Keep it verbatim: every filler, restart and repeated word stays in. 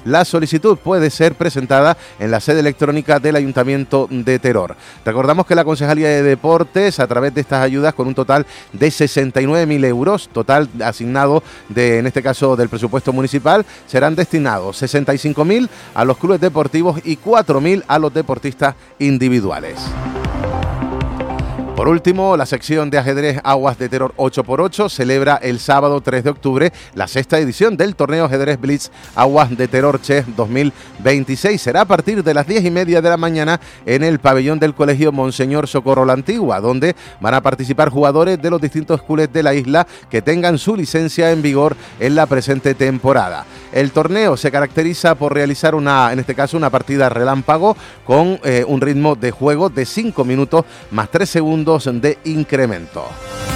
La solicitud puede ser presentada en la sede electrónica del Ayuntamiento de Teror. Recordamos que la Concejalía de Deportes, a través de estas ayudas, con un total de sesenta y nueve mil euros, total asignado de, en este caso, del presupuesto municipal, serán destinados sesenta y cinco mil a los clubes deportivos y cuatro mil a los deportistas individuales. Por último, la sección de ajedrez Aguas de Teror ocho por ocho celebra el sábado tres de octubre la sexta edición del torneo ajedrez Blitz Aguas de Teror Chess dos mil veintiséis. Será a partir de las diez y media de la mañana en el pabellón del Colegio Monseñor Socorro la Antigua, donde van a participar jugadores de los distintos clubes de la isla que tengan su licencia en vigor en la presente temporada. El torneo se caracteriza por realizar una, en este caso, una partida relámpago con eh, un ritmo de juego de cinco minutos más tres segundos de incremento.